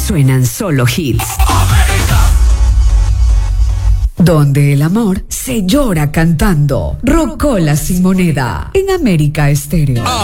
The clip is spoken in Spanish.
suenan solo hits. Donde el amor se llora cantando. Rocola sin moneda en América Estéreo.